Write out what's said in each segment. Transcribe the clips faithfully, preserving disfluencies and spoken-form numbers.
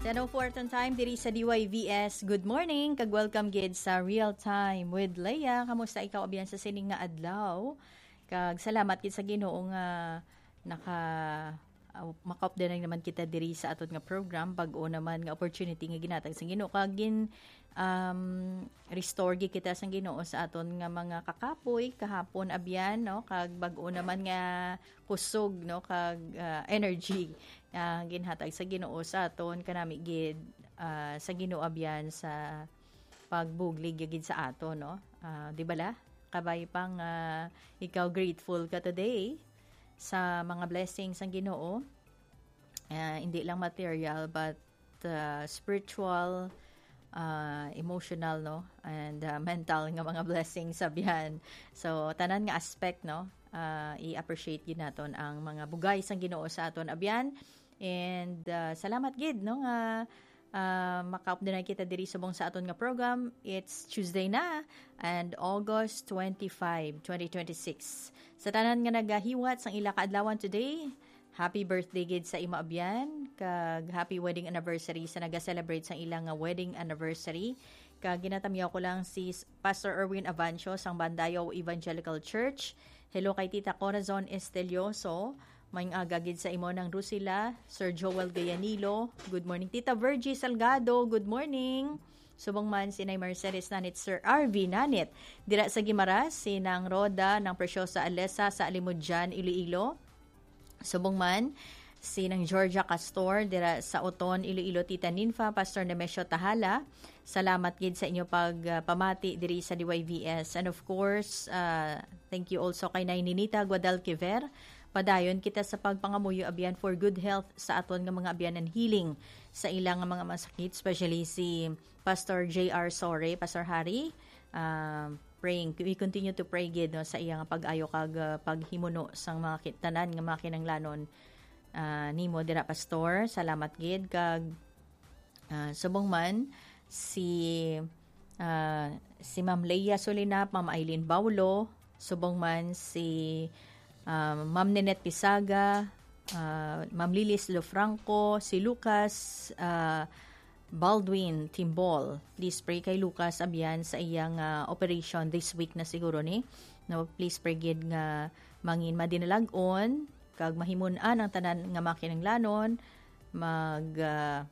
ten oh four on time, diri sa D Y V S. Good morning, kag-welcome gid sa Real Time with Leia. Kamusta ikaw abiyan sa sining nga adlaw? Kag salamat gid sa Ginoo nga naka uh, makaupdanan naman kita diri sa aton nga program. Bag-o naman nga opportunity nga ginatag sa Ginoo kag gin um, restore gid kita sa Ginoo sa aton nga mga kakapoy kahapon abyan, no? Kag bag-o naman nga kusog, no? Kag uh, energy uh, ginhatag sa Ginoo sa aton kanami gid uh, sa Ginoo abyan sa pagbuglig gid sa aton, no? Uh, di bala kabay pang uh, ikaw grateful ka today sa mga blessings ng Ginoo, uh, hindi lang material but uh, spiritual, uh, emotional, no, and uh, mental nga mga blessings sabihan. So tanan nga aspect, no, uh, i-appreciate gid naton ang mga bugay sang Ginoo sa aton abyan. And uh, salamat gid, no, nga uh, makaupdanan kita diri subong sa aton nga program. It's Tuesday na and August twenty-fifth, twenty twenty-six. Sa tanan nga nagahiwat sang ila ka adlawan today, happy birthday gid sa ima abyan, kag happy wedding anniversary sa naga-celebrate sang ilang nga wedding anniversary. Kag ginatamyaw ko lang si Pastor Erwin Avancio sang Bandayo Evangelical Church. Hello kay Tita Corazon Estelioso. Maayong aga gid sa imo ng Rusila, Sir Joel Gayanilo. Good morning Tita Virgie Salgado. Good morning. Subong man si Nay Mercedes Nanit, Sir R V Nanit. Dira sa Gimaras, si Nang Roda ng Preciosa Alesa sa Alimudjan, Iloilo. Subong man si Nang Georgia Castor dira sa Oton, Iloilo, Tita Ninfa, Pastor Nemesio Tahala. Salamat gid sa inyo pag uh, pamati diri sa D Y V S. And of course, uh, thank you also kay Nay Ninita Guadalquiver. Padayon kita sa pagpangamuyo abyan for good health sa aton nga mga abyan and healing sa ilang nga mga masakit, especially si Pastor J R Sore, Pastor Harry. Uh, praying, we continue to pray gid, no, sa iyang pag-ayo kag uh, paghimuno sang mga kitanan nga mga kinanglanon uh, nimo dira Pastor. Salamat gid kag uh, subong man si uh, si Ma'am Leia Solinap, Ma'am Eileen Baulo, subong man si Uh, Ma'am Ninette Pisaga, uh, Ma'am Lilis Lofranco, si Lucas uh, Baldwin Timbol. Please pray kay Lucas abyan sa iyang uh, operation this week na siguro ni. No, please pray gid nga mangin madinalag-on kag mahimun-an ang tanan nga makinanglanon, mag uh,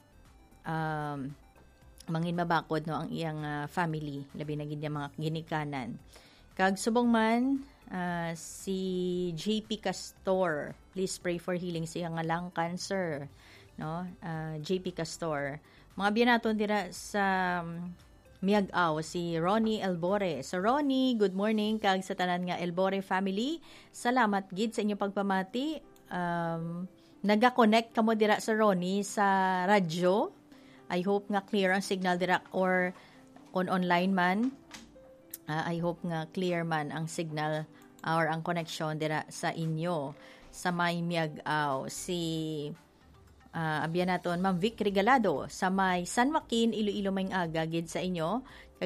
um, mangin mabakod, no, ang iyang uh, family labi na gid mga ginikanan. Kag subong man uh, si J P Castor, please pray for healing sa iyang lung cancer, no? Uh, J P Castor. Mga biyanaton dira sa um, Miag-aw, si Ronnie Elbore. So Ronnie, good morning kag sa tanan nga Elbore family. Salamat gid sa inyong pagpamati. Um, naga-connect kamo dira sa Ronnie sa radyo. I hope nga clear ang signal dira or on online man. Uh, I hope nga clear man ang signal or ang connection dira sa inyo sa may Miag-aw. Si uh, abyan naton Ma'am Vic Regalado sa may San Joaquin, Iloilo, mayng aga gid sa inyo.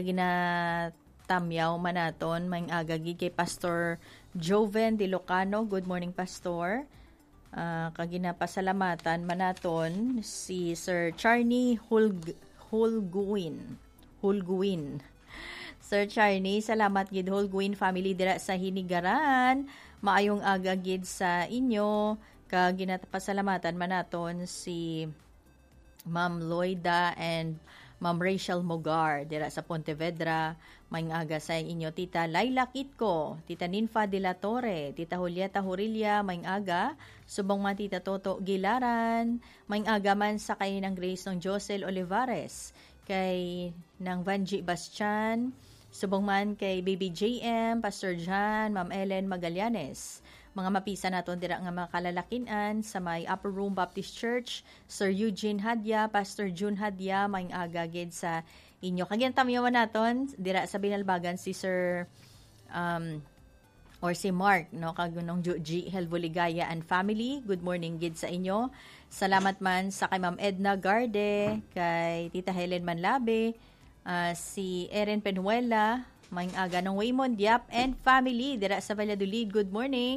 Kaginatamyaw manaton mayng aga gid kay Pastor Joven Dilocano. Good morning Pastor. Uh, kaginapasalamatan manaton si Sir Charney Hulg Hulguin. Hulguin. Sir Charney, salamat gid Holguin family dira sa Hinigaran. Maayong aga gid sa inyo. Kag ginatapasalamatan manaton si Ma'am Loida and Ma'am Rachel Mogar dira sa Pontevedra. Maayong aga sa inyo Tita Laila Kitco, Tita Ninfa de la Torre, Tita Julieta Horilla, maayong aga. Subong man Tita Toto Gilaran, maayong aga man sa kay ng Grace ng Josel Olivares, kay ng Vanji Bastian, subong man kay Baby J M, Pastor John, Ma'am Ellen Magallanes. Mga mapisa naton dira nga mga kalalakinan sa may Upper Room Baptist Church, Sir Eugene Hadya, Pastor June Hadya, maayong aga gid sa inyo. Kagyan tamyawan naton dira sa Binalbagan si Sir um or si Mark, no, kag nung G Helvoligaya and family. Good morning gid sa inyo. Salamat man sa kay Ma'am Edna Garde, kay Tita Helen Manlabe, uh, si Erin Penuela, maayong aga ng Waymond Yap and family dira sa Valladolid. Good morning.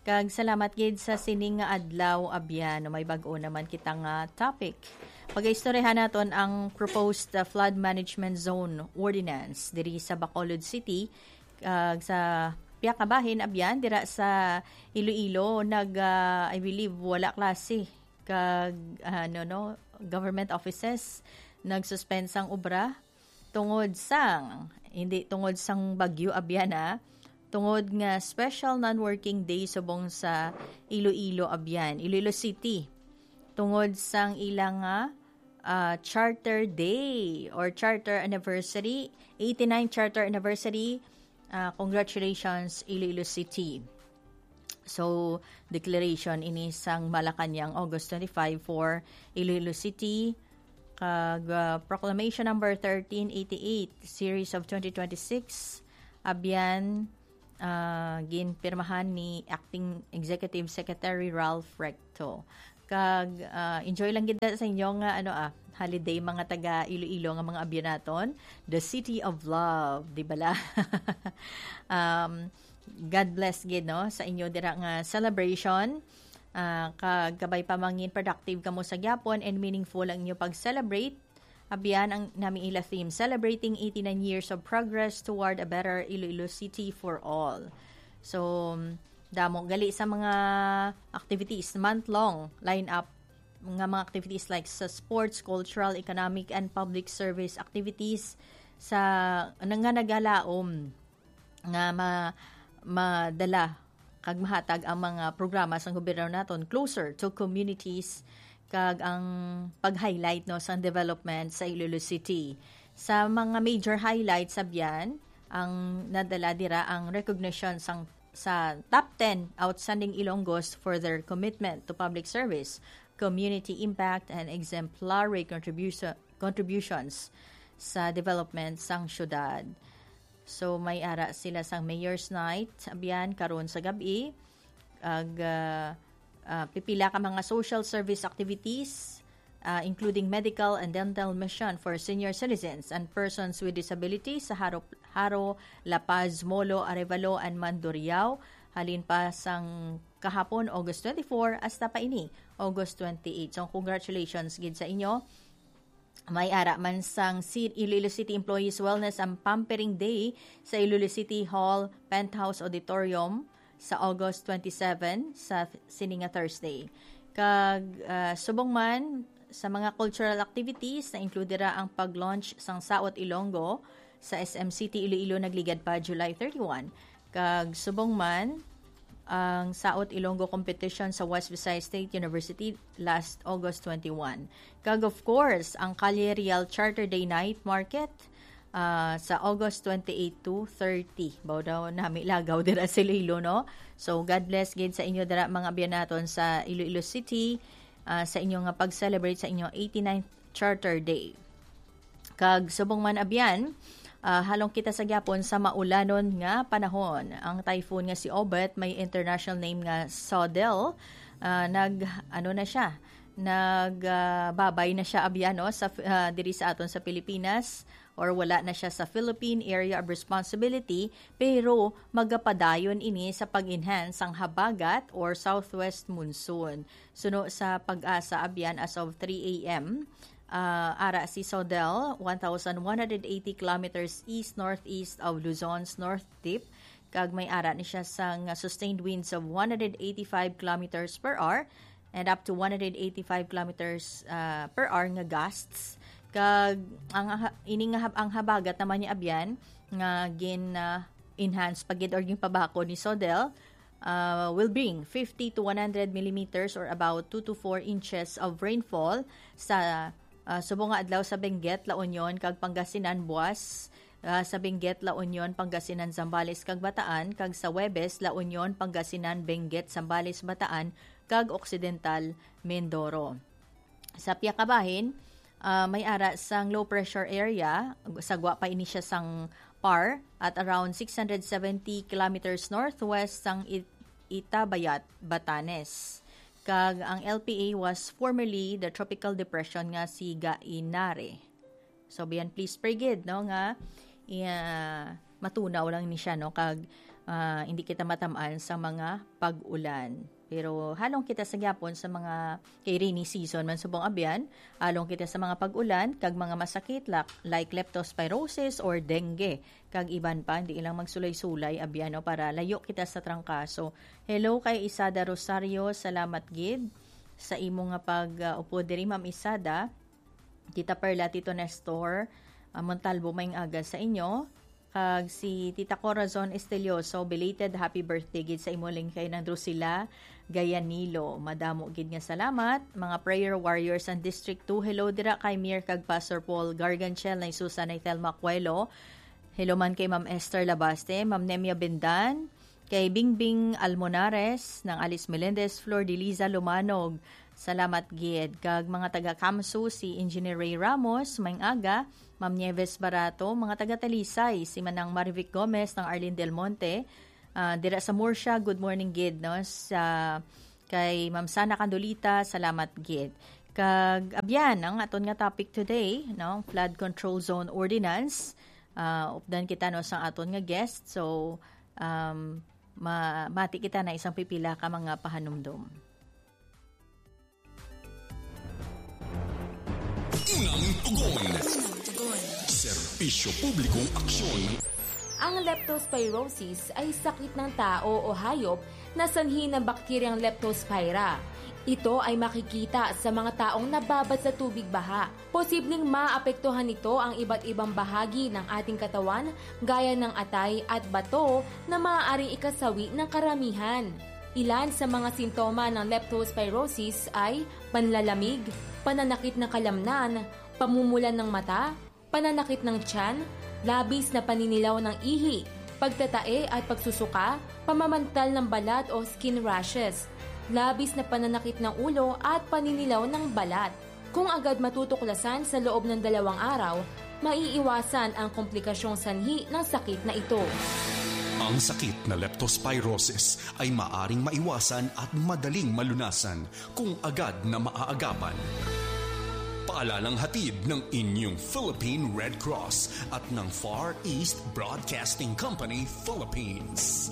Kag salamat gid sa sining nga adlaw abyan no may bag-o naman kita nga topic. Pag-istoryahan naton ang proposed uh, flood management zone ordinance diri sa Bacolod City kag sa piya ka bahin abyan dira sa Iloilo nag uh, I believe wala klase kag ano no government offices nagsuspend sang obra tungod sang hindi tungod sang bagyo abyan ha tungod nga special non-working day subong sa Iloilo abyan Iloilo City tungod sang ilang nga uh, charter day or charter anniversary eighty-nine charter anniversary. Uh, congratulations Iloilo City. So declaration ini sang Malacanang August twenty-fifth for Iloilo City kag uh, proclamation number thirteen eighty-eight series of twenty twenty-six abyan uh, ginpirmahan ni Acting Executive Secretary Ralph Recto. Kag uh, enjoy lang gid sa inyo nga ano ah holiday mga taga Iloilo nga mga abyanaton, the city of love, di bala? um, God bless gid no sa inyo dira nga celebration. Uh, kag kabay pamangin productive kamo sa gyapon and meaningful ang inyo pag-celebrate. Abyan ang nami ila theme, celebrating eighty-nine years of progress toward a better Iloilo City for all. So damo gali sa mga activities month long line up mga mga activities like sa sports, cultural, economic and public service activities sa nga nagalaom nga ma, madala kag mahatag ang mga programa sa gobyerno naton closer to communities kag ang pag-highlight no sa development sa Iloilo City. Sa mga major highlights sabyan ang nadala dira ang recognition sang sa top ten outstanding Ilonggos for their commitment to public service, community impact, and exemplary contribution, contributions sa development sang syudad. So, may ara sila sang Mayor's Night, abyan, karon sa gabi. Ag, uh, uh, pipila ka mga social service activities, uh, including medical and dental mission for senior citizens and persons with disabilities sa Haro, Haro, La Paz, Molo, Arevalo, and Mandurriao. Halin pa sang kahapon, August twenty-fourth, hasta pa ini, August twenty-eighth. So, congratulations gid sa inyo. May ara man sang Iloilo City Employees Wellness and Pampering Day sa Iloilo City Hall Penthouse Auditorium sa August twenty-seventh sa sininga Thursday. Kag uh, subong man sa mga cultural activities na include ra ang pag-launch sang Saot Ilonggo sa S M City Iloilo nagligad pa July thirty-first. Kag subong man ang Saot Ilonggo competition sa West Visayas State University last August twenty-first. Kag of course, ang Calle Real Charter Day Night Market uh, sa August twenty-eighth to thirty. Bao daw nami lagaw dira sa Iloilo, no? So God bless gid sa inyo dira mga abiyanaton sa Iloilo City uh, sa inyo nga pag-celebrate sa inyong eighty-ninth Charter Day. Kag subong man abyan, Uh, halong kita sa gyapon sa maulanon nga panahon. Ang typhoon nga si Obet may international name nga Sodel. Uh, nag ano na siya? Nagbabay uh, na siya abyano sa uh, diri sa aton sa Pilipinas or wala na siya sa Philippine Area of Responsibility pero magapadayon ini sa pag-enhance ang habagat or southwest monsoon. Suno sa pag-asa abyan as of three a.m. Uh, ara si Sodel, one thousand one hundred eighty kilometers east-northeast of Luzon's North Tip. Kag may ara ni siya sang sustained winds of one hundred eighty-five kilometers per hour and up to one hundred eighty-five kilometers uh, per hour nga gusts. Kag ang ini nga ang habagat naman ni abyan nga gin uh, enhance pagid or yung pabako ni Sodel uh, will bring fifty to one hundred millimeters or about two to four inches of rainfall sa Uh, subong nga adlaw sa Benguet, La Union, kag Pangasinan, Buas, uh, sa Benguet, La Union, Pangasinan, Zambales, kag Bataan, kag sa Huwebes, La Union, Pangasinan, Benguet, Zambales, Bataan, kag Occidental, Mindoro. Sa Piakabahin, uh, may ara sang low pressure area, sagwa pa ini siya sang P A R at around six hundred seventy kilometers northwest sang Itabayat, Batanes. Kag ang L P A was formerly the tropical depression nga si Gainare. So biyan please pray gid no nga uh, matunaw lang ni siya no kag uh, hindi kita matamaan sa mga pag-ulan. Pero halong kita sa gyapon sa mga kay rainy season man subong abyan, halong kita sa mga pag-ulan kag mga masakit lak, like leptospirosis or dengue. Kag iban pa hindi ilang magsulay-sulay abyan no, para layo kita sa trangkaso. Hello kay Isada Rosario, salamat gid sa imo nga pag-upo uh, diri Ma'am Isada. Tita Perla, Tito Nestor, uh, Montalvo maing aga sa inyo. Kag si Tita Corazon Estelioso, belated happy birthday gid sa imo ling kay ng Drusilla Gayanilo. Madamo gid nga salamat. Mga prayer warriors ang District two. Hello dira kay Mir kag Pastor Paul Garganchel na Susan ay Telma Cuelo. Hello man kay Ma'am Esther Labaste, Ma'am Nemia Bendan, kay Bingbing Almonares ng Alice Melendez, Flor de Liza Lumanog. Salamat gid kag mga taga Kamsu si Engineer Ray Ramos, maing aga, Ma'am Nieves Barato, mga taga Talisay, si Manang Marivic Gomez ng Arlene Del Monte, uh, dira sa Murcia, good morning gid no, sa kay Ma'am Sana Candolita, salamat gid. Kag abyan ang aton nga topic today, no, flood control zone ordinance. Uh, updan kita no sa aton nga guest. So um ma mati kita na isang pipila ka mga pahanumdum. Unang tugon. Serbisyo publikong aksyon. Ang leptospirosis ay sakit ng tao o hayop na sanhi ng bakteryang Leptospira. Ito ay makikita sa mga taong nababad sa tubig baha. Posibleng maapektuhan nito ang iba't ibang bahagi ng ating katawan gaya ng atay at bato na maaaring ikasawi ng karamihan. Ilan sa mga simptoma ng leptospirosis ay panlalamig, pananakit ng kalamnan, pamumulan ng mata, pananakit ng tiyan, labis na paninilaw ng ihi, pagtatae at pagsusuka, pamamantal ng balat o skin rashes, labis na pananakit ng ulo at paninilaw ng balat. Kung agad matutuklasan sa loob ng dalawang araw, maiiwasan ang komplikasyong sanhi ng sakit na ito. Ang sakit na leptospirosis ay maaring maiwasan at madaling malunasan kung agad na maaagapan. Paalalang hatid ng inyong Philippine Red Cross at ng Far East Broadcasting Company, Philippines.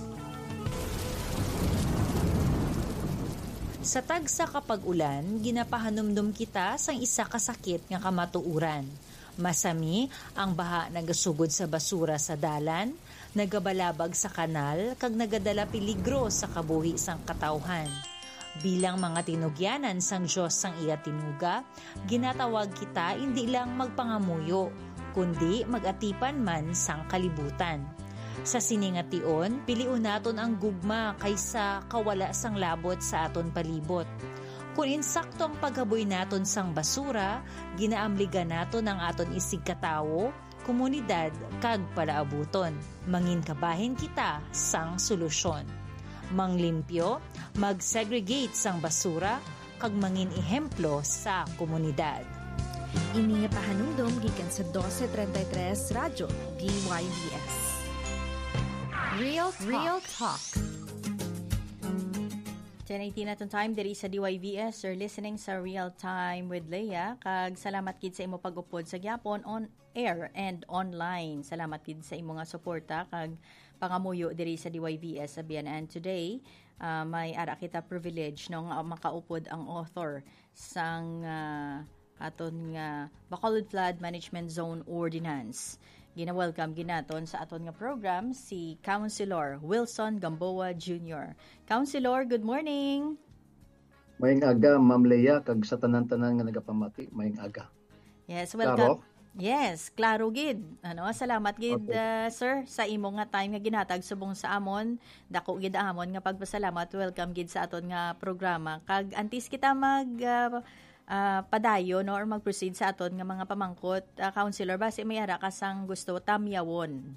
Sa tagsa kapag ulan, ginapahanumdum kita sang isa kasakit nga kamatuuran. Masami ang baha nagasugod sa basura sa dalan, nagabalabag sa kanal, kag nagadala peligro sa kabuhi sang katawhan. Bilang mga tinugyanan sang Diyos sang iya tinuga, ginatawag kita hindi lang magpangamuyo, kundi magatipan man sang kalibutan. Sa siningation, piliun naton ang gugma kaysa kawala sang labot sa aton palibot. Kung insakto ang paghaboy naton sang basura, ginaamligan naton ang aton isig katawo, komunidad, kag palaabuton. Mangin kabahin kita sang solusyon. Manglimpyo, mag-segregate sang basura, kag mangin ehemplo sa komunidad. Ini nga pahanumdum gikan sa twelve thirty-three Radyo D Y V S. Real Talk. Real Talk. ten eighteen naton time diri sa D Y V S. You're listening sa Real Time with Leia. Kag salamat gid sa imo pag-upod sa gyapon on air and online. Salamat gid sa imo nga suporta kag pangamuyo diri sa D Y V S Abian. And today, uh, may ara kita privilege no nga makaupod ang author sang uh, aton nga Bacolod Flood Management Zone Ordinance. Gina-welcome ginaton sa aton nga program si Councilor Wilson Gamboa Junior Councilor, good morning. Maying aga, Ma'am Leia, kag sa tanan-tanan nga nagapamati, maying aga. Yes, welcome. Klaro? Yes, klaro gid. Ano, salamat gid Okay. uh, sir sa imo nga time nga ginatag subong sa amon. Dako gid amon nga pagpasalamat. Welcome gid sa aton nga programa. Kag antis kita mag uh, uh, padayo no or mag-proceed sa aton nga mga pamangkot, uh, Councilor, base may ara ka sang gusto tamyawon.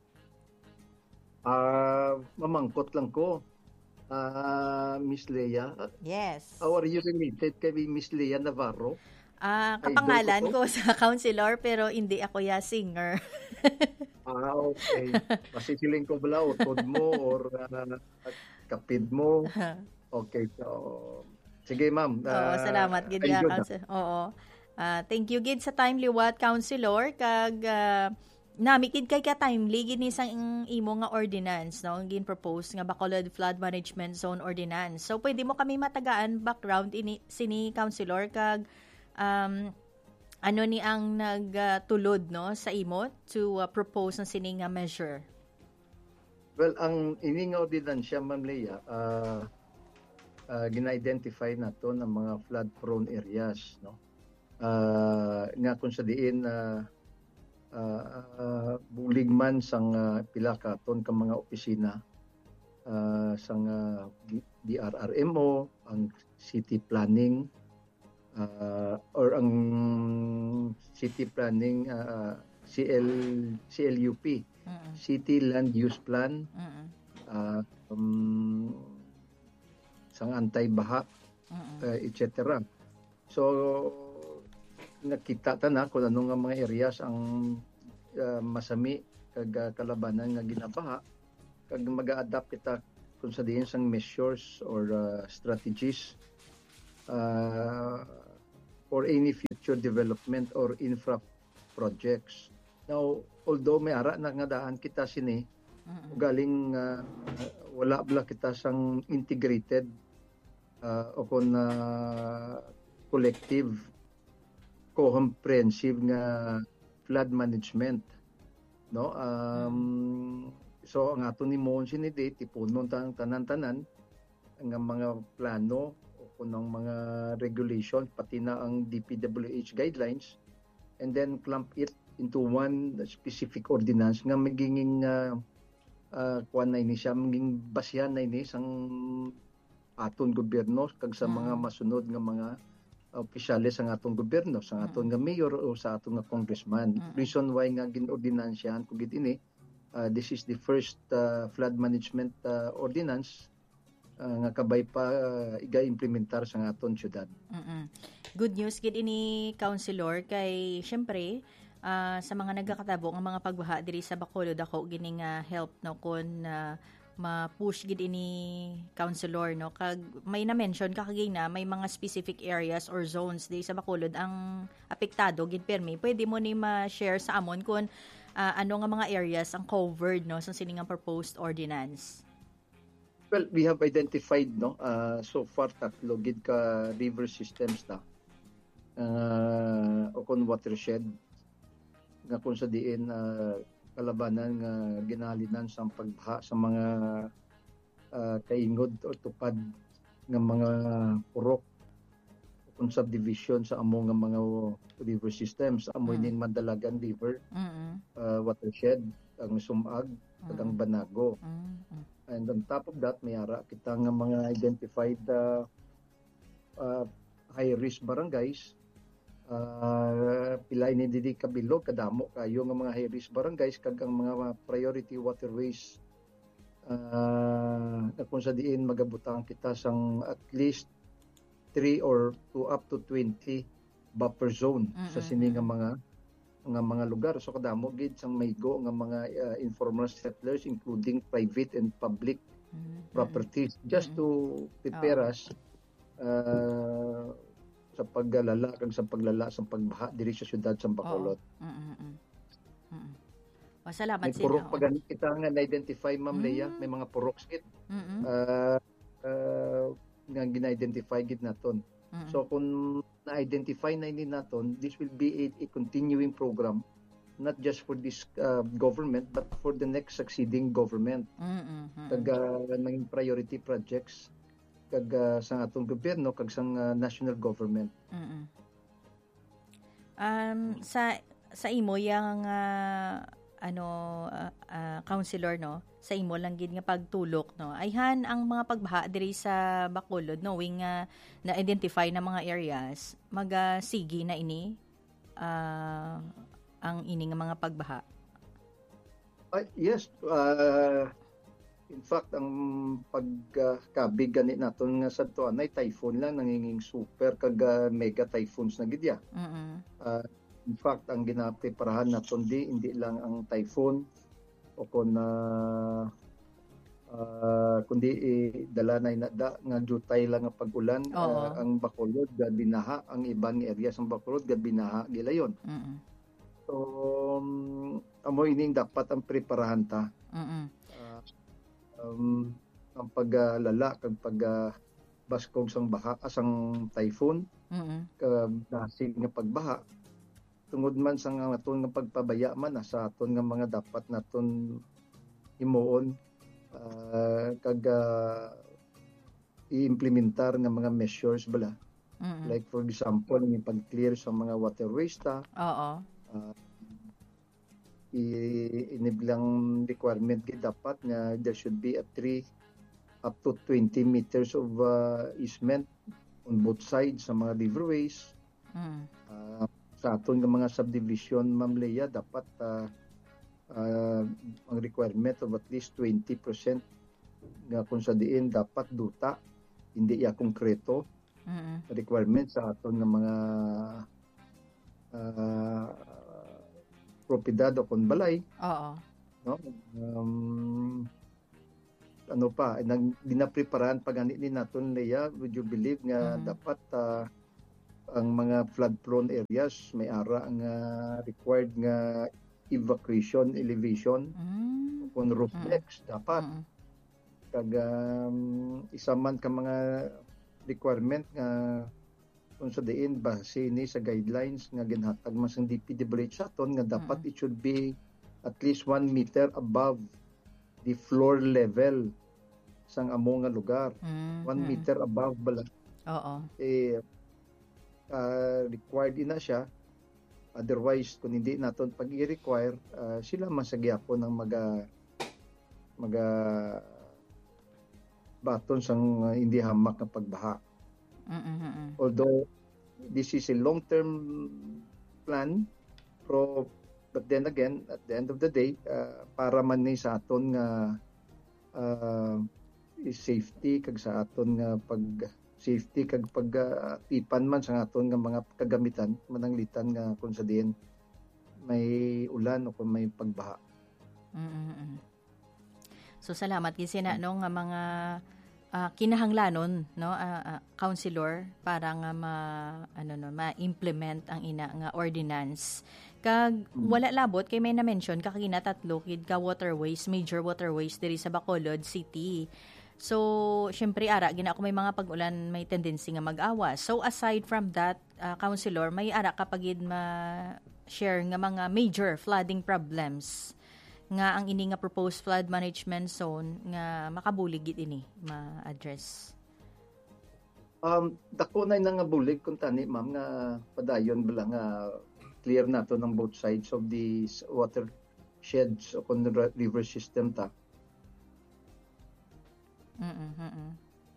Ah, mamangkot lang ko. Ah, Miss Leia. Yes. How are you related kay Miss Leia Navarro? Ah, Ay, kapangalan idol ko ko sa Councilor pero hindi ako ya singer. Ah, okay. Pasisiling ko bala utod mo or uh, kapid mo. Okay, so sige ma'am. Oo, Ah, salamat gid ay, nga good, ah. Councilor. Oo. Ah, thank you gid sa time liwat, Councilor, kag ah, namikid kay ka timely gini sang imo nga ordinance no gin propose nga Bacolod Flood Management Zone Ordinance. So pwede mo kami matagaan background ini sini councilor kag um, ano ni ang nagtulod no sa imo to uh, propose ng sini nga measure. Well, ang ini nga ordinansya, Ma'am Leia, uh, uh, gina-identify nato ng mga flood-prone areas, no? Uh, nga kung sa diin uh, uh, uh, bulig man sang uh, pila ka ton ka mga opisina uh, sang uh, D R R M O, ang city planning uh, or ang city planning uh, C L C L U P. Mm-mm. City Land Use Plan, uh, um, sang anti-baha, uh, et cetera. So, nakita ta na kung ano nga mga areas ang uh, masami kag uh, kalabanan nga ginabaha, kag mag-a-adapt kita kung sa diin sang measures or uh, strategies uh, for any future development or infra projects. Now, although may ara na nga daan kita sini, mm-hmm. galing uh, wala bala kita sang integrated uh, o kung uh, collective, comprehensive nga flood management. No? Um, mm-hmm. So, ang ato ni Mon sini di, tipunon tanang tanan-tanan, ang mga plano o kung ang mga regulation, pati na ang D P W H guidelines, and then clump it into one specific ordinance nga magiging uh, uh, kuan na ini siya, magiging basyan na ini sang aton gobyerno kag sa mga masunod nga mga uh, opisyalis sa atong gobyerno, sa aton nga mayor o sa aton nga congressman. Mm-hmm. Reason why nga gin-ordinansyahan kung gid ini, uh, this is the first uh, flood management uh, ordinance uh, nga kabay pa uh, iga-implementar sa aton syudad. Mm-hmm. Good news gid ini, Councilor, kay syempre Uh, sa mga nagkakatabo ang mga pagbaha diri sa Bacolod ako gining uh, help no kun uh, ma-push gid ini councilor no kag may na mention kakagay na may mga specific areas or zones diri sa Bacolod ang apektado gid permi pwede mo ni ma-share sa amon kun uh, ano nga mga areas ang covered no sa sining proposed ordinance. Well, we have identified no uh, so far tatlo gid ka river systems na uh, o kun watershed nga kung sa diin uh, kalabanan nga ginahalinan sa pagbaha sa mga uh, kaingod o tupad nga mga purok kung subdivision sa among nga mga river systems amoy mm. ning Mandalagan River, mm-hmm. uh, watershed, ang Sumag, mm. at ang Banago. Mm-hmm. And on top of that, may ara kita nga mga identified uh, uh, high-risk barangays. Uh, pilay ni didi kabilog kadamo kayo nga mga high risk barangays kag ang mga priority waterways uh, na kung sa diin magabutang kita sang at least three or to up to twenty buffer zone mm-hmm. sa sini nga mga nga mga lugar. So kadamo gid sang maygo nga mga uh, informal settlers including private and public mm-hmm. properties just mm-hmm. to prepare oh. us uh, sa paglalala kag sa paglala sa pagbaha diri sa syudad sa Bacolod. Oh. Mm-mm. Mm-mm. Oh, salamat sa inyo. May purok pa ganit kita nga na-identify, Ma'am mm-hmm. Leia, may mga purok gid. Mm-hmm. Uh, uh, nga gina-identify gid naton. Mm-hmm. So kung na-identify na ini naton, this will be a, a continuing program not just for this uh, government but for the next succeeding government. Mm-hmm. Kag uh, naging priority projects kag uh, sa atong gobyerno kag sa uh, national government. Mm-hmm. Um sa sa imo yang uh, ano uh, uh, councilor no, sa imo lang gid nga pagtulok no. Ayhan ang mga pagbaha diri sa Bacolod knowing uh, na identify na mga areas magasigi na ini uh, ang ini nga mga pagbaha. Uh, yes, uh, in fact, ang pagkabig uh, ganit naton nga sadto anay typhoon lang nanginging super kag uh, mega typhoons na gid ya. Mm-hmm. Uh, in fact, ang ginapreparahan naton di hindi lang ang typhoon o kun uh, uh, kundi eh, dala na inada nga jutay lang nga pag-ulan uh, ang Bacolod ga binaha ang ibang areas ng Bacolod ga binaha gilayon. Mm-hmm. So um, amo ining dapat ang preparahan ta. Mm-mm. Uh, um, ang paglala kag pag uh, baskog sang baha asang typhoon, Mm-mm. kag dasig nga pagbaha tungod man sa nga aton nga pagpabaya man sa aton nga mga dapat naton himuon uh, kag uh, i-implementar nga mga measures bala. Mm-mm. Like for example, yung pag-clear sa mga waterways ta, Oo. uh, iniblang requirement gid dapat nga there should be a three up to twenty meters of uh, easement on both sides sa mga riverways. Mm. Uh, sa aton nga mga subdivision, Ma'am Leia, dapat uh, uh, ang requirement of at least twenty percent nga kung sa diin dapat duta, hindi ya konkreto. Mm-mm. Requirement sa aton nga mga uh, propiedad o kon balay, Oo. no? Um, ano pa, nang dinapreparahan pag ani ni naton Leia, would you believe nga Mm. dapat uh, ang mga flood prone areas may ara nga required nga evacuation elevation Mm. on roof Mm. decks dapat. Mm. Kag um, isa man ka mga requirement nga kung sa diin base ni sa guidelines nga ginhatag mas ang D P W H sa aton nga dapat Mm. it should be at least one meter above the floor level sang amo nga lugar. Mm. One Mm. meter above bala Oo. eh uh, required ina siya. Otherwise kung hindi naton pag i-require uh, sila masagyapon ng maga maga baton sang uh, hindi hamak na pagbaha. Mm-mm. Although this is a long-term plan, pero but then again, at the end of the day, uh, para man ni sa aton nga uh, safety kag sa aton nga pag safety kag pag uh, tipan man sa aton nga mga kagamitan mananglitan nga kung sa diin may ulan o kung may pagbaha. Mm-mm. So salamat gid sina no nga mga uh, kinahanglanon no uh, uh, counselor para nga ma ano no ma-implement ang ina nga ordinance. Kag wala labot kay may na-mention kakina tatlo kid ka waterways, major waterways diri sa Bacolod City. So, syempre ara gina ako may mga pag-ulan may tendency nga mag-awas. So aside from that, uh, counselor, may ara kapagid ma share nga mga major flooding problems nga ang ini nga proposed flood management zone nga makabulig gid ini ma-address. Um dako na nga bulig kun tani ma'am nga padayon bala nga clear nato ng both sides of the watersheds o kon river system ta. Mm-mm.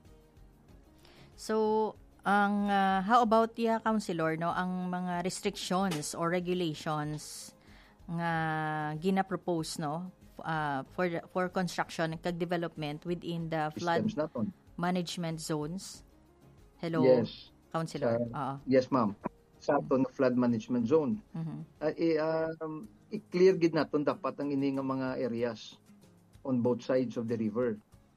So, ang uh, how about ya counselor no ang mga restrictions or regulations nga gina-propose no uh, for for construction kag development within the flood Systems naton. management zones. Hello, Yes. counselor. Sa- Oo. Yes ma'am. Sa aton nga flood management zone. Mhm. Uh, i, um, i-clear gid naton dapat ang ini nga mga areas on both sides of the river.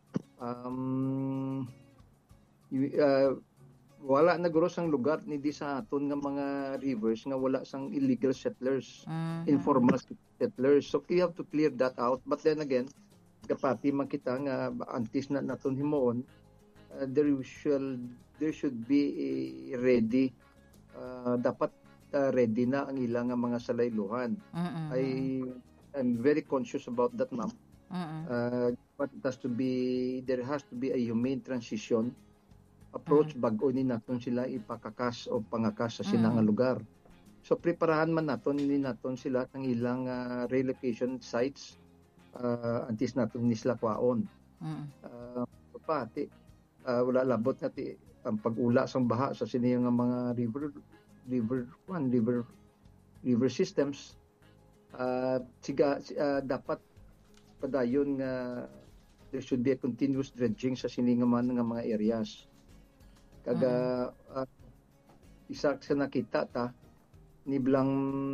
Um, y- uh, wala na guro sang lugar ni di sa aton nga mga rivers nga wala sang illegal settlers, Mhm. informal settlers. So we have to clear that out. But then again, kapati man kita nga antis na naton himuon, uh, there shall there should be a ready uh, dapat uh, ready na ang ilang nga mga salayluhan. Mm-mm. I I'm very conscious about that, ma'am. Mm-mm. Uh, but it has to be there has to be a humane transition approach bago ni naton sila ipakakas o pangakas sa sinang Mm. lugar. So preparahan man naton ni naton sila ng ilang uh, relocation sites uh, antes naton ni sila kwaon. Mm. Uh, pati uh, wala labot nga ti ang pag-ula sang baha sa sini nga mga river river one river river systems uh, siga uh, dapat padayon nga there should be a continuous dredging sa sini nga man nga mga areas. Kaga uh, isa sa nakita ta ni blang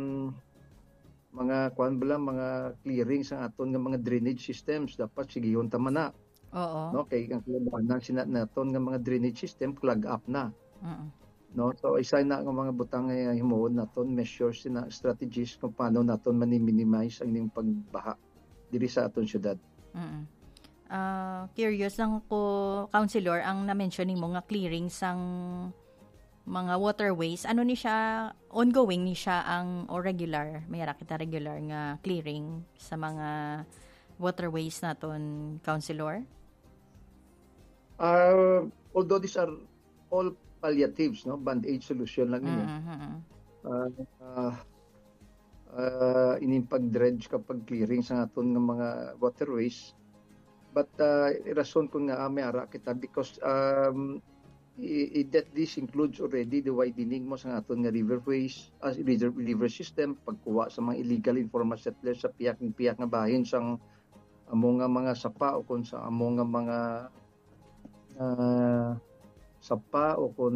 mga kuan bala mga clearing sa aton nga mga drainage systems dapat sigihon ta man na. Oo. No, kay ang kalabanan sina naton nga mga drainage system clog up na. Mm. no, so isa na nga mga butang nga himuon naton measures na strategies kung paano naton mani-minimize ang ining pagbaha diri sa aton syudad. Mm. Uh, curious lang ko, Councilor, ang na-mention mo nga clearing sang mga waterways, ano ni siya, ongoing ni siya ang, o regular, mayara kita regular nga clearing sa mga waterways naton, Councilor? Uh, although these are all palliatives, no, band-aid solution lang ini. Mm-hmm. Uh, uh, uh, ining pag-dredge kapag clearing sa aton nga mga waterways. But uh, rason ko nga may ara kita because um, i- i- that this includes already the widening mo sa aton nga riverways as river, river system, pagkuha sa mga illegal informal settlers sa piyak-piyak nga bahin sang amo nga mga sapa o kung sa amo nga mga uh, sapa o kung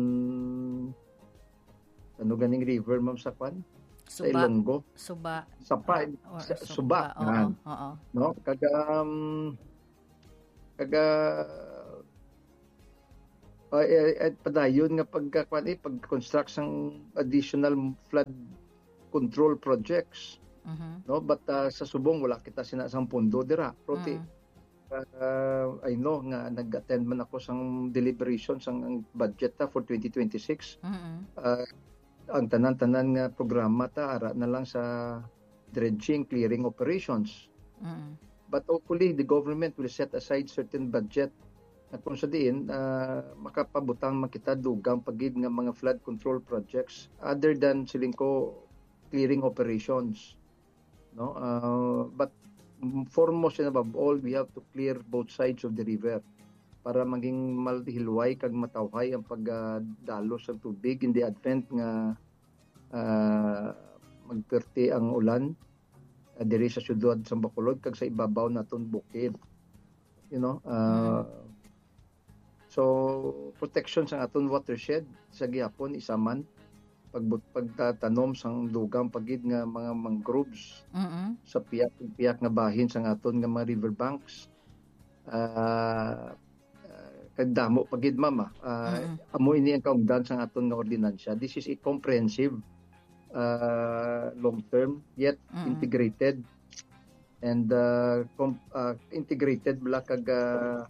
ano ganing river ma'am sa kwan? Sa Ilonggo. Suba. Sapa. Uh, sa, suba. suba. Oo. Oo. No? Kaga um, kaga uh, eh, padayon nga pagkakuan eh pag-construct sang additional flood control projects. Mm-hmm. No, but uh, sa subong wala kita sinasang pondo dira. Prote. Mm. Uh, I know nga nag-attend man ako sang deliberation sang budget ta for twenty twenty-six. Mm-hmm. Uh, ang tanan-tanan nga programa ta ara na lang sa dredging clearing operations. Mm-hmm. But hopefully, the government will set aside certain budget at kung sa diin, uh, makapabutang makita dugang pagid nga mga flood control projects other than silingko clearing operations. No, uh, but foremost and above all, we have to clear both sides of the river para maging malhilway kag matawhay ang pagdalo sa tubig in the advent nga uh, magperti ang ulan. Uh, diri sa syudad sa Bacolod kag sa ibabaw naton bukid, you know, uh, mm. So protection sa aton watershed sa gihapon isa man pagbut pagtatanom sang dugang pagid nga mga mangroves mm-hmm. sa piyak-piyak nga bahin sa aton nga mga riverbanks. Uh, uh, kag damo pagid mama uh, mm-hmm. amo ini ang kaungdan sa aton nga ordinansya. This is a comprehensive Uh, long term yet mm-hmm. integrated and uh, com- uh, integrated bala kag uh,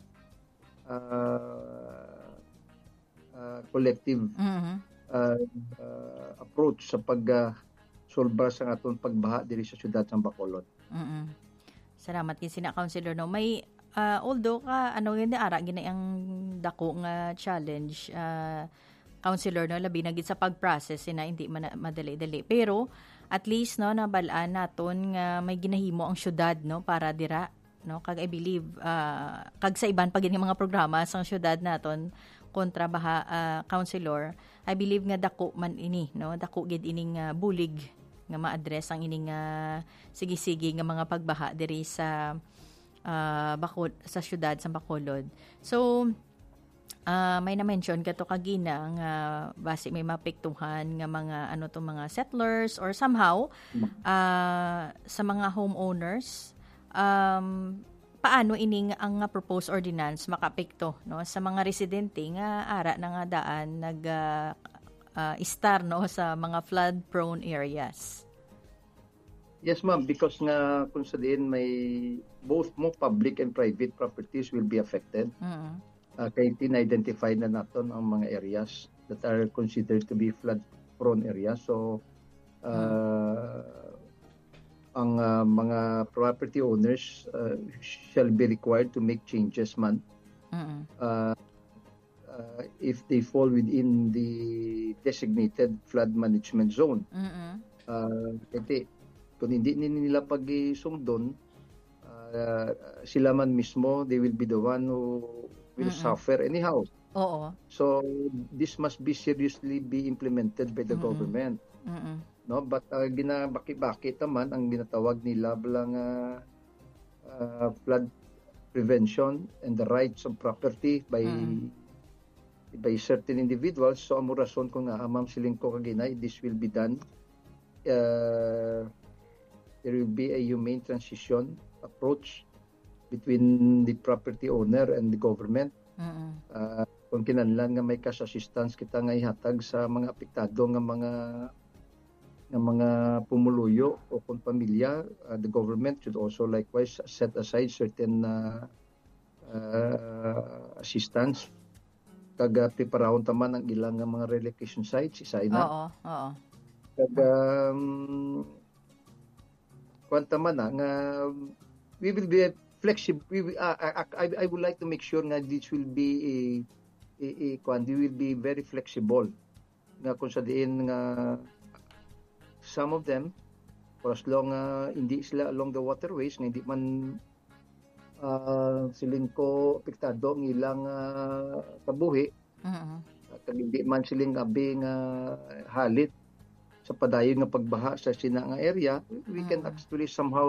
uh, uh, collective mm-hmm. uh, uh, approach sa pag uh, solba sa aton pagbaha diri sa syudad sa Bacolod. Mm-hmm. Salamat kay sina Councilor no. May uh, although ka ano gani ara gina ang dako nga challenge uh, Councilor, no, labi na gid sa pag-process na hindi man madali-dali. Pero at least no nabalaan naton nga may ginahimo ang syudad no para dira no kag I believe uh, kag sa iban pag mga programa sa syudad naton kontra baha uh, Councilor, I believe nga dako man ini no dako gid ining uh, bulig nga ma-address ang ining uh, sige-sige nga mga pagbaha diri sa uh, Bacol sa syudad sa Bacolod. So Uh, may na-mention ka to kagina nga base may mapektuhan nga mga ano to mga settlers or somehow uh, sa mga homeowners um, paano ining ang uh, proposed ordinance makapekto no sa mga residente nga ara na nga daan nag uh, uh, star no sa mga flood prone areas. Yes ma'am, because nga kung sa diin may both mo public and private properties will be affected. Mm-hmm. Uh, kaya tin-identify na natin ang mga areas that are considered to be flood-prone areas. So, uh, ang uh, mga property owners uh, shall be required to make changes man. Mm-hmm. Uh, uh, if they fall within the designated flood management zone. Mm-hmm. Uh, kasi kung hindi nila pag-isumdon, uh, sila man mismo, they will be the one who will Mm-mm. suffer anyhow. Oo. So this must be seriously be implemented by the Mm-mm. government. Mm-mm. No, but uh, ginabaki-baki naman ang ginatawag nila bilang uh, uh, flood prevention and the rights of property by mm. by certain individuals. So amo rason ko nga amam siling ko kaginay this will be done. Uh, there will be a humane transition approach between the property owner and the government. Mm-hmm. Uh, kung kinahanglan nga may cash assistance kita nga ihatag sa mga apektado nga mga nga mga pumuluyo o kung pamilya, uh, the government should also likewise set aside certain uh, uh, assistance kaga preparahon taman ang ilang nga mga relocation sites isay na. Oo, oo. Kaga um, kwanta man na nga we will be flexible. We, will- uh, I, I would like to make sure nga this will be a a, a kwan, we will be very flexible nga kung sa diin nga some of them for as long uh, hindi sila along the waterways nga hindi man uh, siling ko apektado ng ilang uh, kabuhi Mhm. at hindi man siling abi nga halit sa padayon nga pagbaha sa sina nga area, we can Mm. actually somehow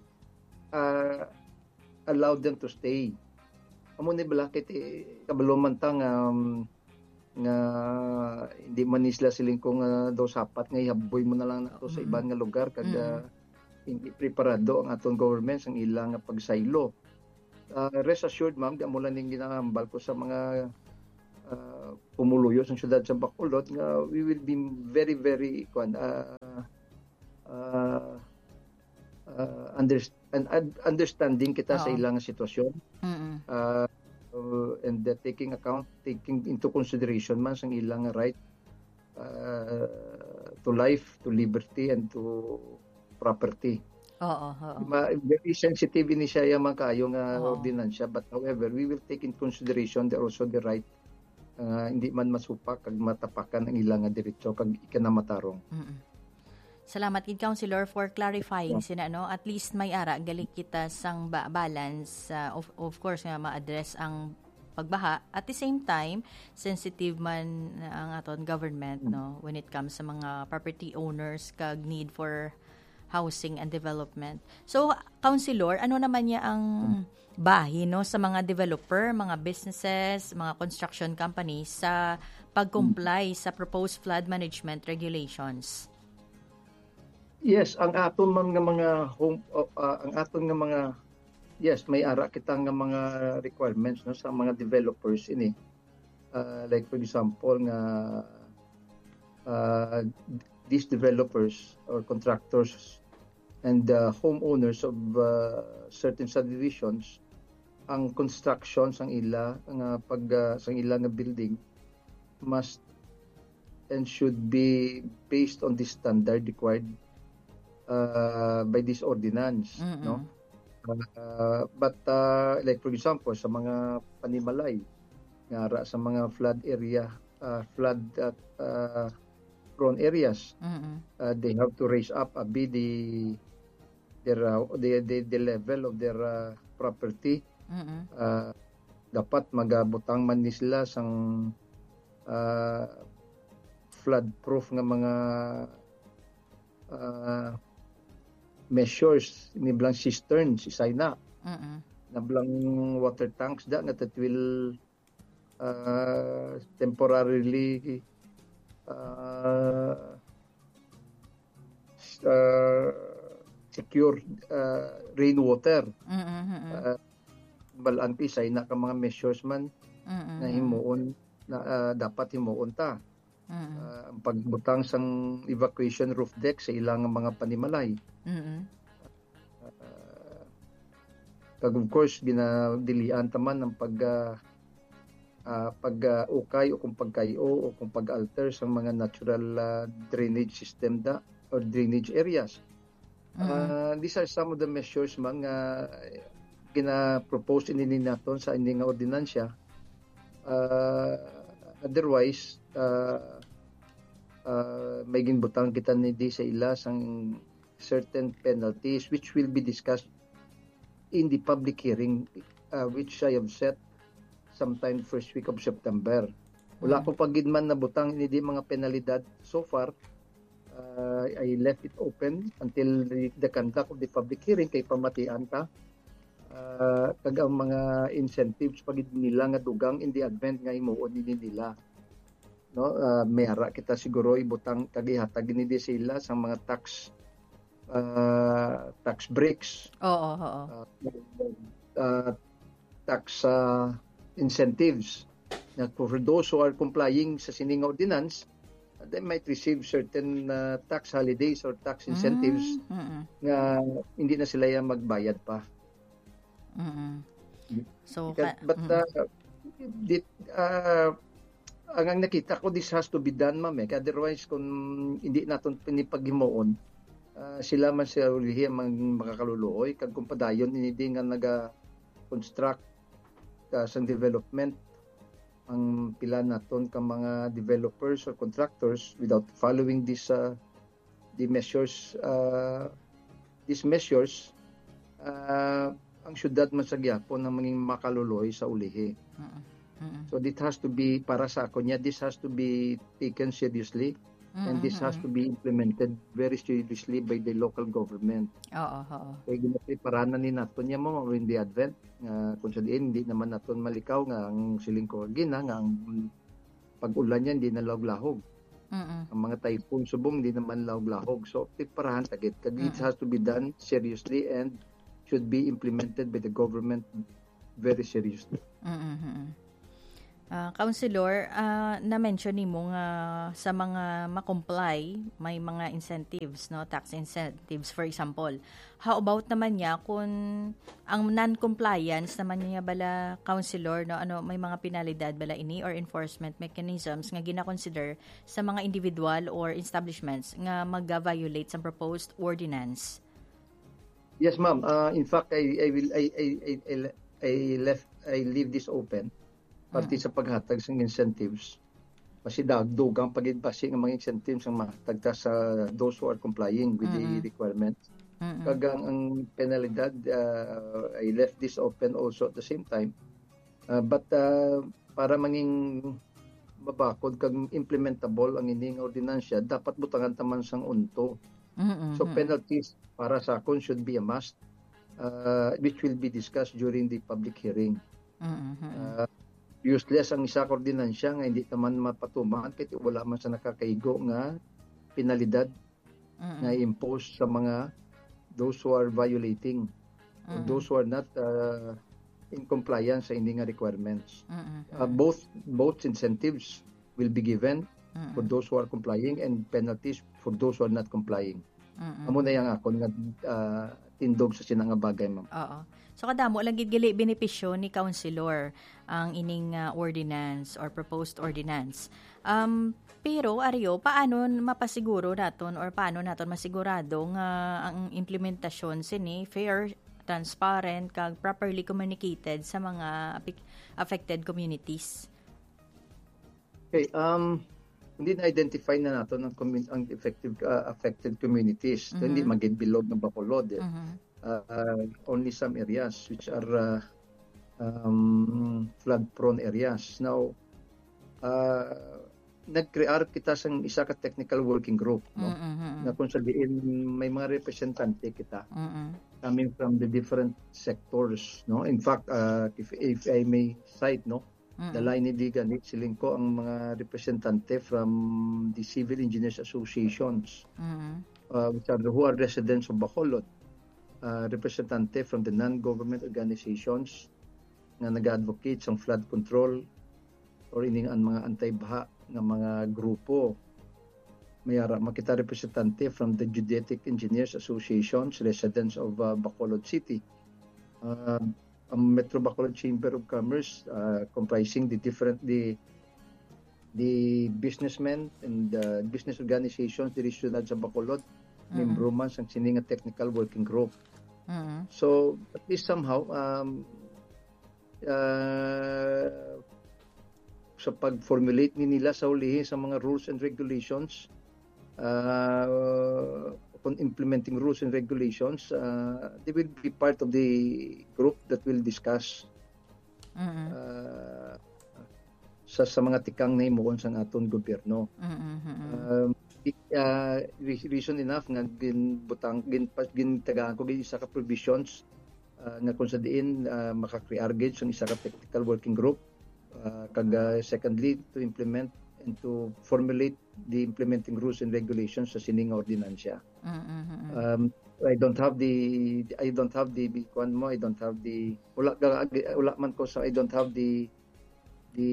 uh, allow them to stay. Amo ni balakit eh, kabaluman ta nga um, nga hindi man ni sila siling kung uh, daw sapat nga ihaboy mo na lang nato sa Mm. ibang nga lugar kag uh, hindi preparado ang atong governments ang ilang nga pagsaylo. Uh, rest assured ma'am, di amo lang ning ginahambal ko sa mga uh, pumuluyo sa syudad sa Bacolod nga we will be very very kwan uh, uh, uh, underst- and and understanding kita sa Oo. ilang sitwasyon Mhm. uh, uh, and that taking account taking into consideration man sang ilang right uh, to life, to liberty and to property. Oo, oo. Ma- very sensitive ini siya yung mga kayo nga Oo. ordinansya, but however we will take in consideration there also the right uh, hindi man masupak kag matapakan ang ilang nga diretso kag ikanamatarong. Mm-mm. Salamat kid Councilor for clarifying sina no, at least may ara gali kita sang ba- balance uh, of of course nga ma-address ang pagbaha at the same time sensitive man ang aton government no when it comes sa mga property owners kag need for housing and development. So Councilor, ano naman niya ang bahin no sa mga developer, mga businesses, mga construction companies sa pag-comply sa proposed flood management regulations? Yes, ang aton man nga mga home uh, uh, ang aton nga mga yes, may ara kita nga mga requirements no sa mga developers ini. Uh, like for example nga uh, these developers or contractors and uh, homeowners of uh, certain subdivisions ang construction sang ila nga pag uh, sang ila nga building must and should be based on the standard required uh, by this ordinance. Mm-mm. No? Uh, but uh, like for example sa mga panimalay nga ra sa mga flood area uh, flood at uh, prone areas, Mm-mm. uh, they have to raise up a bit the their uh, the, the the level of their uh, property. Mm-mm. Uh, dapat magabutang man ni sila sang uh, flood proof nga mga uh, measures ni blang cisterns isay na Mm-mm. na blang water tanks da nga that will uh, temporarily uh, uh, secure uh, rainwater. Mm-mm. Mm-mm. Uh, balaan pisay na ka mga measures man Mm-mm. na himuon na uh, dapat himuon ta. Mm-mm. Uh, ang pagbutang sang evacuation roof deck sa ilang mga panimalay. Mm-mm. Kag of course ginadilian taman ng pag uh, uh, pag uh, ukay o kung pagkayo o kung pag-alter sa mga natural uh, drainage system da or drainage areas. Uh, these are some of the measures man nga gina-propose ini naton sa ini nga ordinansya. Uh, otherwise uh, uh, may ginbutang kita ni di sa ila sang certain penalties which will be discussed in the public hearing uh, which I have set sometime first week of September. Wala ko pagid man na butang ini di mga penalidad so far. Uh, I left it open until the, the conduct of the public hearing kay pamatian ka. Uh, kag ang mga incentives pagid nila nga dugang in the advent nga himuon ni nila. No, uh, may ara kita siguro ibutang kag ihatag ni di sila sa mga tax uh, tax breaks. Oo, oo. Uh, uh, tax uh, incentives na for those who are complying sa sining ordinance, uh, they might receive certain uh, tax holidays or tax incentives Mm-mm. na hindi na sila yung magbayad pa. Mm-mm. So, Because- ka- but mm-mm. uh, dit, uh, ang ang nakita ko, this has to be done, ma'am. Eh. Otherwise, kung hindi natin pinipaghimuon, uh, sila man sa ulihi ang makakaluluoy. Kag kung padayon, hindi nga naga-construct uh, sa development ang pila naton ka mga developers or contractors without following this uh, the measures uh, these measures uh, ang syudad man sa gyapon na maging makaluluoy sa ulihi. Mm-mm. Mm-mm. So this has to be, para sa ako niya, this has to be taken seriously and this has to be implemented very seriously by the local government. Oo, oo. Kaya ginapreparahan ni naton niya mo in the advent nga kung sa diin hindi naman naton malikaw nga ang siling ko gina nga ang pag-ulan niya hindi na lahog-lahog. Mm-mm. Ang mga typhoon subong hindi naman lahog-lahog. So preparahan tagit. Kaya it has to be done seriously and should be implemented by the government very seriously. Mm-mm. Uh, Councilor, uh, na-mention ni mo nga sa mga ma-comply, may mga incentives, no, tax incentives, for example. How about naman niya kung ang non-compliance naman niya bala, Councilor, no, ano, may mga penalidad bala ini or enforcement mechanisms nga gina-consider sa mga individual or establishments nga mag-violate sa proposed ordinance? Yes, ma'am. Uh, in fact, I I will I I I, I, I left I leave this open. Pati sa paghatag ng incentives. Kasi dagdugang pagidbasi ng mga incentives ang mahatagta sa those who are complying with Mm-mm. the requirements. Mm-mm. Kagang ang penalidad, uh, I left this open also at the same time. Uh, but uh, para maging mabakod kag implementable ang ining ordinansya, dapat butangan taman sang unto. Mm-mm. So penalties para sa akon should be a must, uh, which will be discussed during the public hearing. Mm-mm. Uh, useless ang isa ka ordinansya nga hindi naman mapatuman kahit wala man sa nakakaigo nga penalidad Mm-mm. na impose sa mga those who are violating or Mm-mm. those who are not uh, in compliance sa hindi nga requirements. Mm-mm. Uh, both both incentives will be given Mm-mm. for those who are complying and penalties for those who are not complying. Mm-mm. Amo na yang akon nga uh, tindog sa sinang nga bagay, ma'am. Oo. So kadamo lang gid gali benepisyo ni Councilor ang ining uh, ordinance or proposed ordinance. Um pero Aryo, paano mapasiguro naton or paano naton masigurado nga ang implementasyon sini fair, transparent kag properly communicated sa mga affected communities? Okay, um hindi na-identify na nato ang, commun- ang effective uh, affected communities. So, Mhm. hindi maging bilog ng Bacolod. Eh. Mhm. Uh, uh, only some areas which are uh, um, flood-prone areas. Now, uh, nag-create kita sa isa ka technical working group. No? Mhm. Na kung sabihin may mga representante kita Mhm. coming from the different sectors. No? In fact, uh, if, if I may cite, no, Mhm. Dalay ni Digan, siling ko ang mga representante from the Civil Engineers Associations, Mhm. uh, which are who are residents of Bacolod, uh, representante from the non-government organizations na nag-advocate sa flood control or ining ang mga anti-baha ng mga grupo. Mayara makita representante from the Geodetic Engineers Associations, residents of uh, Bacolod City. Uh, ang Metro Bacolod Chamber of Commerce uh, comprising the different the the businessmen and uh, business organizations diri syudad sa Bacolod, Mhm. membro man sang sininga technical working group. Mhm. So at least somehow um uh, sa pag-formulate ni nila sa ulihin sa mga rules and regulations, uh, upon implementing rules and regulations, uh, they will be part of the group that will discuss Mhm. uh, sa sa mga tikang na imuon sa aton gobyerno. Mhm. Um, uh, reason enough nga ginbutang gin gintagaan ko gin isa ka provisions uh, nga kung sa diin uh, maka-create sa isa ka technical working group, uh, kag uh, secondly to implement and to formulate the implementing rules and regulations sa sining ordinansya. Mhm. Um, I don't have the I don't have the kuan mo I don't have the wala wala man ko sa I don't have the the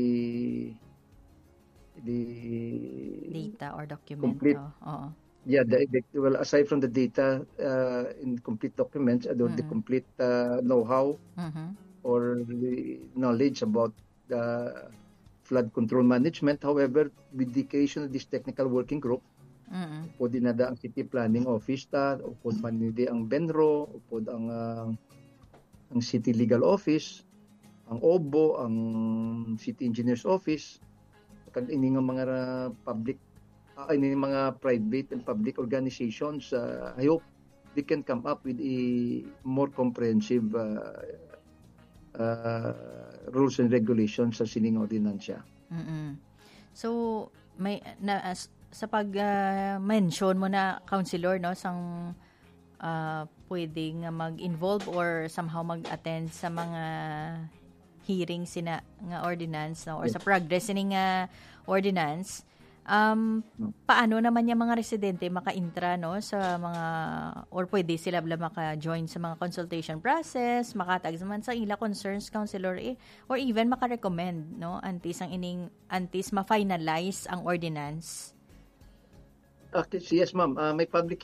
the data or document. complete Oh, oo. yeah the, the well aside from the data uh, in complete documents, uh, the, the Mm. complete uh, know-how Mhm. or the knowledge about the flood control management. However, with the creation of this technical working group, Mm. upod dinada ang City Planning Office ta, upod manindi ang Benro, upod ang uh, ang City Legal Office, ang O B O, ang City Engineers Office, kag ini nga mga public, uh, ini mga private and public organizations. Uh, I hope they can come up with a more comprehensive uh, uh, rules and regulations sa sining ordinansya. Mm. So may na as, sa pag uh, mention mo na counselor no sang uh, pwedeng mag-involve or somehow mag-attend sa mga hearings sina nga ordinance no or Yes. sa progress ni nga ordinance, um paano naman yung mga residente maka-intra no sa mga or pwede sila bla maka-join sa mga consultation process, makatag man sa ila concerns counselor eh, or even maka-recommend no antes ang ining antes ma-finalize ang ordinance. Okay, yes ma'am. Uh, may public